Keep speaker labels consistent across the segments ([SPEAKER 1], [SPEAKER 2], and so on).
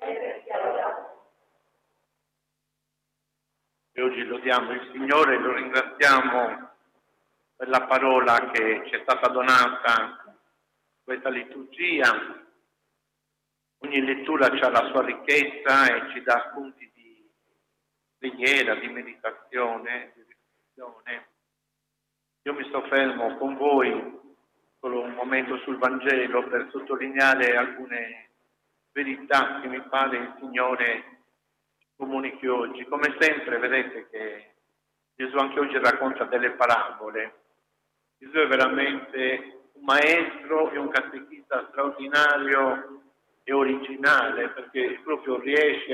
[SPEAKER 1] E oggi lodiamo il Signore e lo ringraziamo per la parola che ci è stata donata, questa liturgia. Ogni lettura ha la sua ricchezza e ci dà spunti di preghiera, di meditazione, di riflessione. Io mi soffermo con voi solo un momento sul Vangelo per sottolineare alcune verità che mi pare il Signore comunichi oggi. Come sempre vedete che Gesù anche oggi racconta delle parabole. Gesù è veramente un maestro e un catechista straordinario e originale, perché proprio riesce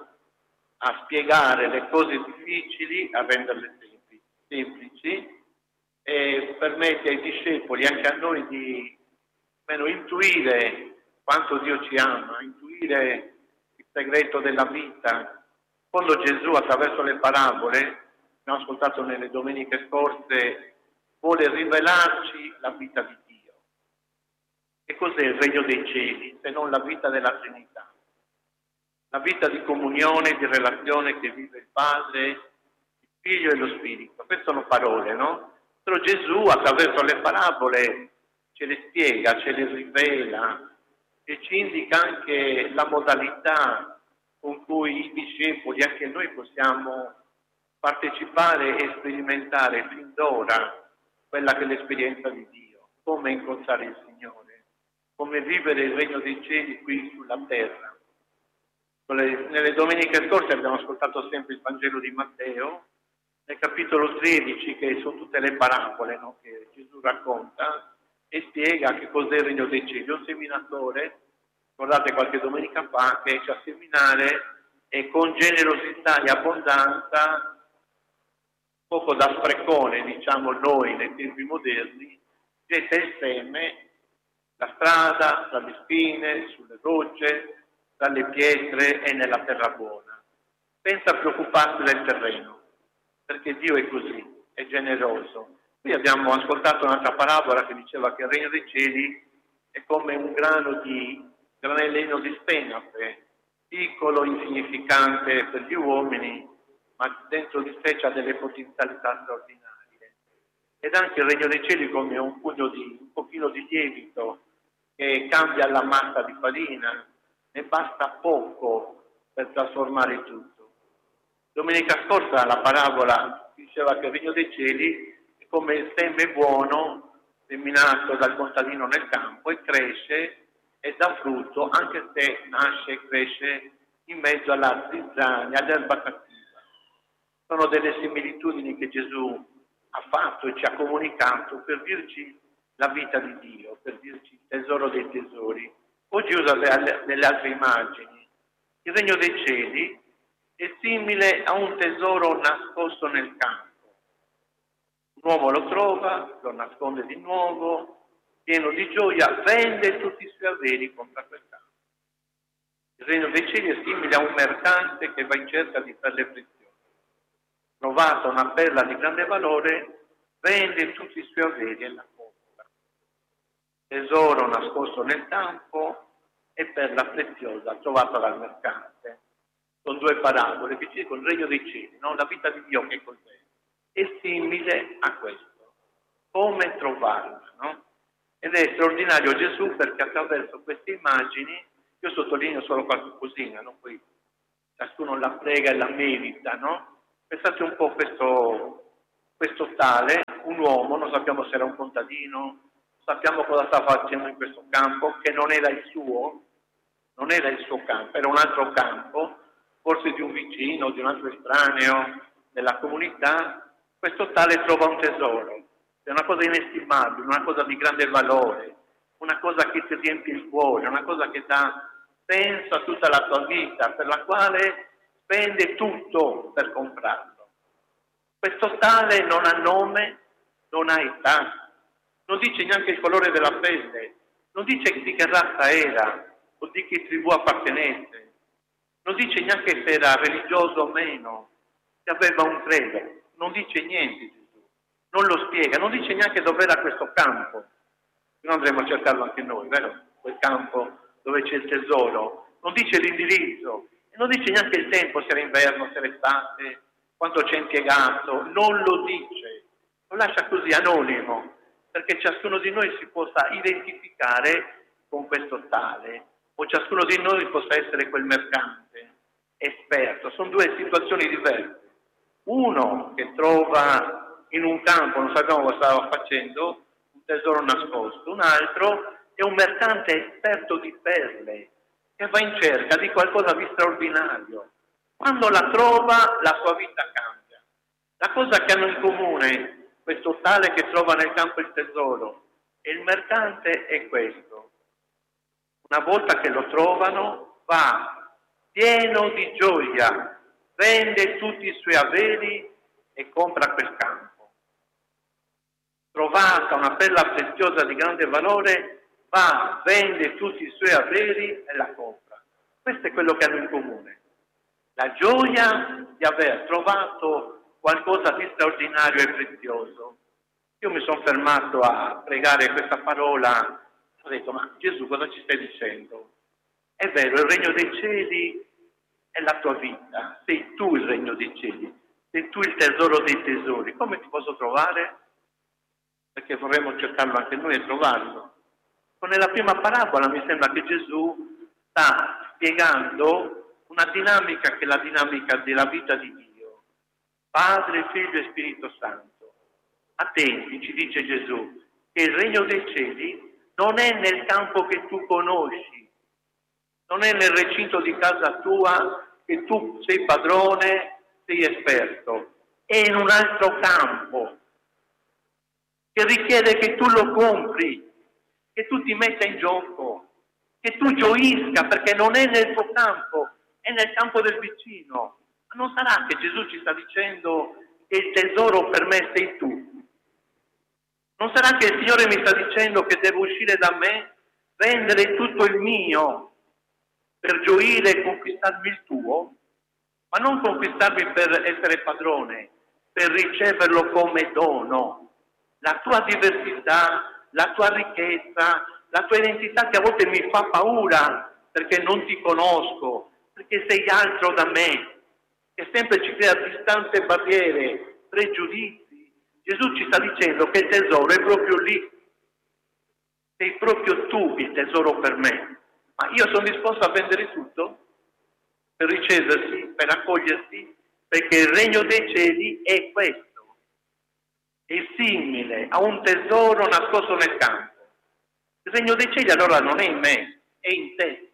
[SPEAKER 1] a spiegare le cose difficili, a renderle semplici, e permette ai discepoli, anche a noi, di almeno intuire quanto Dio ci ama, intuire il segreto della vita. Quando Gesù, attraverso le parabole, abbiamo ascoltato nelle domeniche scorse, vuole rivelarci la vita di Dio. Che cos'è il regno dei cieli, se non la vita della Trinità? La vita di comunione, di relazione che vive il Padre, il Figlio e lo Spirito. Queste sono parole, no? Però Gesù, attraverso le parabole, ce le spiega, ce le rivela e ci indica anche la modalità con cui i discepoli, anche noi, possiamo partecipare e sperimentare fin d'ora quella che è l'esperienza di Dio, come incontrare il Signore, come vivere il regno dei cieli qui sulla terra. Nelle domeniche scorse abbiamo ascoltato sempre il Vangelo di Matteo, nel capitolo 13, che sono tutte le parabole, no, che Gesù racconta e spiega che cos'è il regno dei cieli. Un seminatore, guardate qualche domenica fa, che esce a seminare e con generosità e abbondanza, poco da sprecone, diciamo noi nei tempi moderni, getta il seme, la strada, tra le spine, sulle rocce, tra le pietre e nella terra buona, senza preoccuparsi del terreno, perché Dio è così, è generoso. Qui abbiamo ascoltato un'altra parabola che diceva che il regno dei cieli è come un granellino di spenape, piccolo, insignificante per gli uomini, ma dentro di sé c'ha delle potenzialità straordinarie. Ed anche il regno dei cieli come un pochino di lievito che cambia la massa di farina, ne basta poco per trasformare tutto. Domenica scorsa la parabola diceva che il regno dei cieli è come il seme buono seminato dal contadino nel campo e cresce e dà frutto, anche se nasce e cresce in mezzo alla zizzania, all'erba cattiva. Sono delle similitudini che Gesù ha fatto e ci ha comunicato per dirci la vita di Dio, per dirci il tesoro dei tesori. Oggi usa delle altre immagini. Il regno dei cieli è simile a un tesoro nascosto nel campo. Un uomo lo trova, lo nasconde di nuovo, pieno di gioia, vende tutti i suoi averi, compra quel campo. Il regno dei cieli è simile a un mercante che va in cerca di perle preziose. Trovata una perla di grande valore, vende tutti i suoi averi e la compra. Tesoro nascosto nel campo e perla preziosa trovata dal mercante. Sono due parabole che ci dicono il regno dei cieli, no? La vita di Dio che cos'è? È simile a questo. Come trovarla, no? Ed è straordinario Gesù perché attraverso queste immagini, io sottolineo solo qualche cosina, no? Poi ciascuno la prega e la medita, no? Pensate un po' questo tale, un uomo, non sappiamo se era un contadino, sappiamo cosa sta facendo in questo campo, che non era il suo campo, era un altro campo, forse di un vicino, di un altro estraneo della comunità. Questo tale trova un tesoro, è una cosa inestimabile, una cosa di grande valore, una cosa che ti riempie il cuore, una cosa che dà senso a tutta la tua vita, per la quale spende tutto per comprarlo. Questo tale non ha nome, non ha età, non dice neanche il colore della pelle, non dice di che razza era o di che tribù appartenesse, non dice neanche se era religioso o meno, se aveva un credo, non dice niente Gesù, non lo spiega, non dice neanche dov'era questo campo. Noi andremo a cercarlo anche noi, vero? Quel campo dove c'è il tesoro, non dice l'indirizzo, e non dice neanche il tempo, se era inverno, se era estate, quanto ci è impiegato, non lo dice, lo lascia così anonimo, perché ciascuno di noi si possa identificare con questo tale, o ciascuno di noi possa essere quel mercante esperto. Sono due situazioni diverse. Uno che trova in un campo, non sappiamo cosa stava facendo, un tesoro nascosto. Un altro è un mercante esperto di perle, che va in cerca di qualcosa di straordinario. Quando la trova, la sua vita cambia. La cosa che hanno in comune questo tale che trova nel campo il tesoro e il mercante è questo. Una volta che lo trovano, va pieno di gioia, vende tutti i suoi averi e compra quel campo. Trovata una perla preziosa di grande valore, va, vende tutti i suoi averi e la compra. Questo è quello che hanno in comune. La gioia di aver trovato qualcosa di straordinario e prezioso. Io mi sono fermato a pregare questa parola, ho detto, ma Gesù cosa ci stai dicendo? È vero, il regno dei cieli è la tua vita, sei tu il regno dei cieli, sei tu il tesoro dei tesori. Come ti posso trovare? Perché vorremmo cercarlo anche noi e trovarlo. Nella prima parabola mi sembra che Gesù sta spiegando una dinamica che è la dinamica della vita di Dio, Padre, Figlio e Spirito Santo. Attenti, ci dice Gesù, che il regno dei cieli non è nel campo che tu conosci, non è nel recinto di casa tua che tu sei padrone, sei esperto, è in un altro campo che richiede che tu lo compri, che tu ti metta in gioco, che tu gioisca, perché non è nel tuo campo, è nel campo del vicino. Ma non sarà che Gesù ci sta dicendo che il tesoro per me sei tu? Non sarà che il Signore mi sta dicendo che devo uscire da me, vendere tutto il mio per gioire e conquistarmi il tuo? Ma non conquistarmi per essere padrone, per riceverlo come dono. La tua diversità, la tua ricchezza, la tua identità che a volte mi fa paura perché non ti conosco, perché sei altro da me, che sempre ci crea distanze, barriere, pregiudizi. Gesù ci sta dicendo che il tesoro è proprio lì. Sei proprio tu il tesoro per me. Ma io sono disposto a vendere tutto per riceversi, per accogliersi, perché il regno dei cieli è questo. È simile a un tesoro nascosto nel campo. Il regno dei cieli allora non è in me, è in te.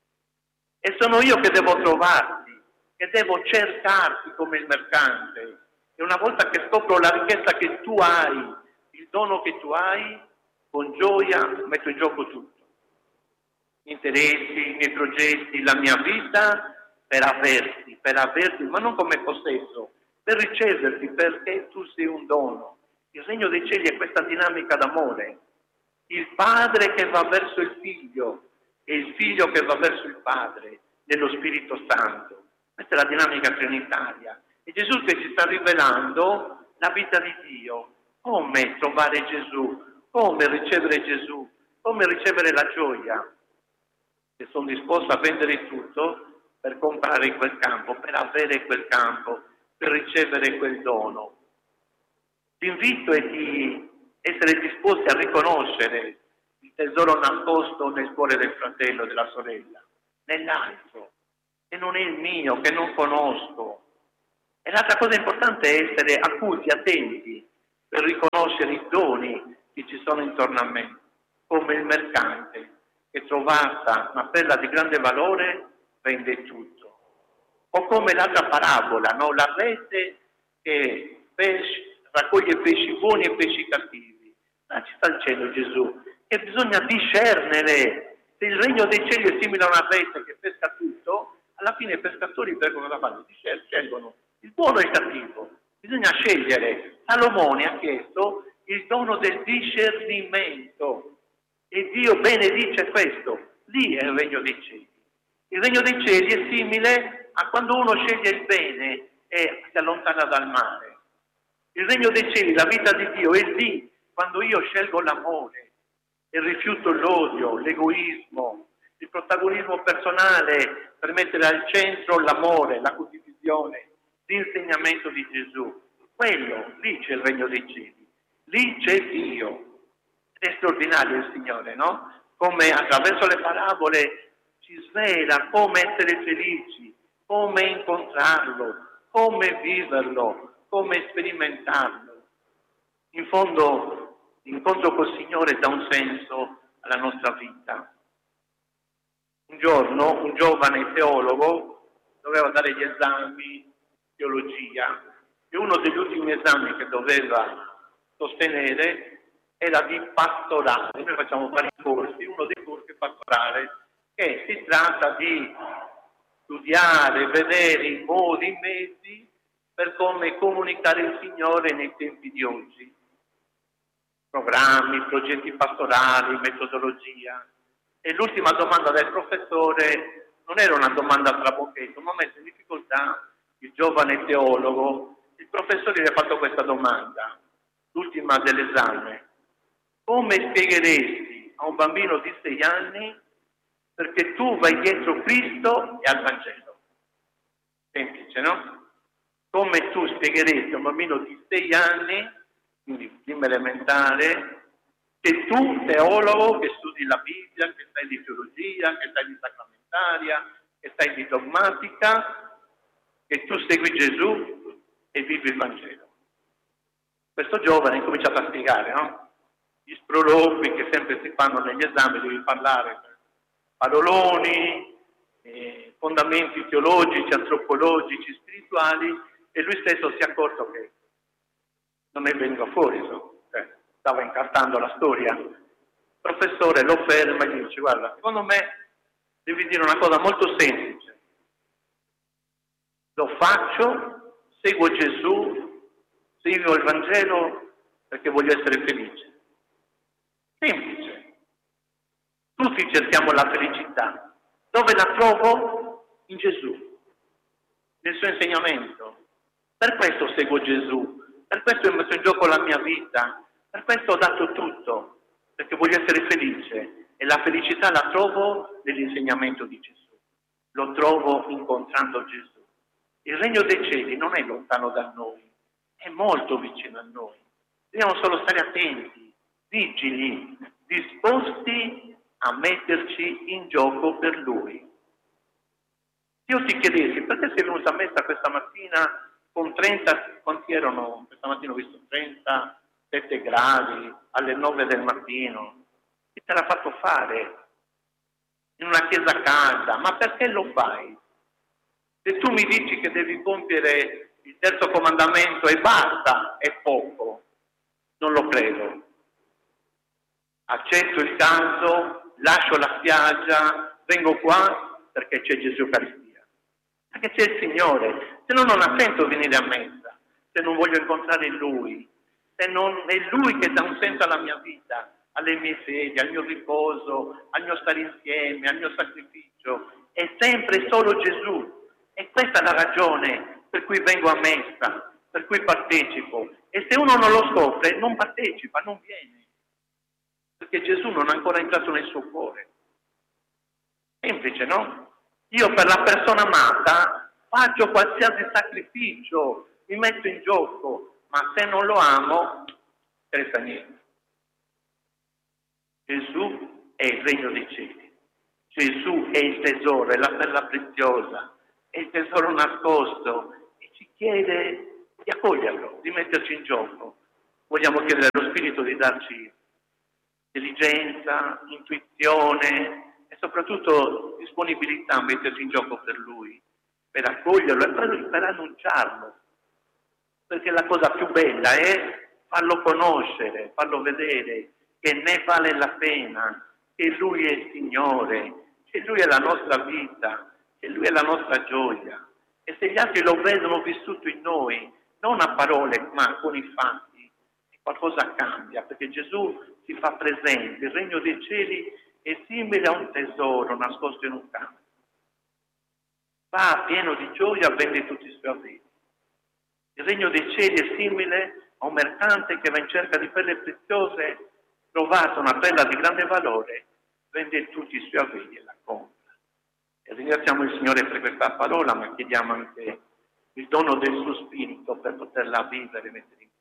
[SPEAKER 1] E sono io che devo trovarti, che devo cercarti come il mercante. E una volta che scopro la ricchezza che tu hai, il dono che tu hai, con gioia metto in gioco tutto. Gli interessi, i miei progetti, la mia vita, per averti, ma non come possesso, per riceverti, perché tu sei un dono. Il regno dei cieli è questa dinamica d'amore. Il padre che va verso il figlio e il figlio che va verso il padre, nello Spirito Santo. Questa è la dinamica trinitaria. E Gesù che ci sta rivelando la vita di Dio. Come trovare Gesù, come ricevere Gesù, come ricevere la gioia. E sono disposto a vendere tutto per comprare quel campo, per avere quel campo, per ricevere quel dono. L'invito è di essere disposti a riconoscere il tesoro nascosto nel cuore del fratello, della sorella, nell'altro, che non è il mio, che non conosco. E l'altra cosa importante è essere acuti, attenti, per riconoscere i doni che ci sono intorno a me, come il mercante che trovata una perla di grande valore vende tutto. O come l'altra parabola, no? La rete che raccoglie pesci buoni e pesci cattivi. Là ci sta dicendo Gesù che bisogna discernere. Se il regno dei cieli è simile a una rete che pesca tutto, alla fine i pescatori per cosa fanno? Scelgono il buono e il cattivo. Bisogna scegliere. Salomone ha chiesto il dono del discernimento. E Dio benedice questo. Lì è il regno dei cieli. Il regno dei cieli è simile a quando uno sceglie il bene e si allontana dal male. Il regno dei cieli, la vita di Dio, è lì quando io scelgo l'amore e rifiuto l'odio, l'egoismo, il protagonismo personale per mettere al centro l'amore, la condivisione, l'insegnamento di Gesù. Quello, lì c'è il regno dei cieli, lì c'è Dio. Ed è straordinario il Signore, no? Come attraverso le parabole ci svela come essere felici, come incontrarlo, come viverlo, come sperimentarlo. In fondo, l'incontro col Signore dà un senso alla nostra vita. Un giorno un giovane teologo doveva dare gli esami di teologia e uno degli ultimi esami che doveva sostenere era di pastorale. Noi facciamo vari corsi, uno dei corsi è pastorale, che si tratta di studiare, vedere i modi, i mezzi per come comunicare il Signore nei tempi di oggi. Programmi, progetti pastorali, metodologia. E l'ultima domanda del professore non era una domanda a trabocchetto, ma messo in difficoltà il giovane teologo. Il professore gli ha fatto questa domanda, l'ultima dell'esame. Come spiegheresti a un bambino di 6 anni perché tu vai dietro Cristo e al Vangelo? Semplice, no? Come tu spiegheresti a un bambino di 6 anni, quindi prima elementare, che tu, teologo, che studi la Bibbia, che sai di teologia, che sai di sacramentaria, che sai di dogmatica, che tu segui Gesù e vivi il Vangelo. Questo giovane ha cominciato a spiegare, no? Gli sproloqui che sempre si fanno negli esami, devi parlare paroloni, fondamenti teologici, antropologici, spirituali, e lui stesso si è accorto che non ne veniva fuori, stava incartando la storia. Il professore lo ferma e gli dice: guarda, secondo me devi dire una cosa molto semplice. Lo faccio, seguo Gesù, seguo il Vangelo perché voglio essere felice. Semplice. Tutti cerchiamo la felicità. Dove la trovo? In Gesù, nel suo insegnamento. Per questo seguo Gesù, per questo ho messo in gioco la mia vita, per questo ho dato tutto, perché voglio essere felice. E la felicità la trovo nell'insegnamento di Gesù. Lo trovo incontrando Gesù. Il regno dei cieli non è lontano da noi, è molto vicino a noi. Dobbiamo solo stare attenti, vigili, disposti a metterci in gioco per Lui. Se io ti chiedessi perché sei venuta a messa questa mattina con 30, quanti erano? Questa mattina ho visto 37 gradi alle 9 del mattino. Chi te l'ha fatto fare? In una chiesa calda, ma perché lo fai? Se tu mi dici che devi compiere il terzo comandamento e basta, è poco, non lo credo. Accetto il canto, lascio la spiaggia, vengo qua perché c'è Gesù Eucaristia, perché c'è il Signore. Se no non ha senso venire a messa, se non voglio incontrare Lui, se non è Lui che dà un senso alla mia vita, alle mie fedi, al mio riposo, al mio stare insieme, al mio sacrificio. È sempre solo Gesù. E questa è la ragione per cui vengo a messa, per cui partecipo. E se uno non lo scopre, non partecipa, non viene. Perché Gesù non è ancora entrato nel suo cuore. Semplice, no? Io per la persona amata faccio qualsiasi sacrificio, mi metto in gioco, ma se non lo amo, non interessa niente. Gesù è il regno dei cieli. Gesù è il tesoro, è la perla preziosa, è il tesoro nascosto e ci chiede di accoglierlo, di metterci in gioco. Vogliamo chiedere allo Spirito di darci intelligenza, intuizione e soprattutto disponibilità a metterci in gioco per Lui, per accoglierlo e per annunciarlo. Perché la cosa più bella è farlo conoscere, farlo vedere, che ne vale la pena, che Lui è il Signore, che Lui è la nostra vita, che Lui è la nostra gioia. E se gli altri lo vedono vissuto in noi, non a parole ma con i fatti, qualcosa cambia, perché Gesù si fa presente. Il regno dei cieli è simile a un tesoro nascosto in un campo. Va pieno di gioia, vende tutti i suoi averi. Il regno dei cieli è simile a un mercante che va in cerca di perle preziose, trovata una perla di grande valore, vende tutti i suoi averi e la compra. E ringraziamo il Signore per questa parola, ma chiediamo anche il dono del suo Spirito per poterla vivere e mettere in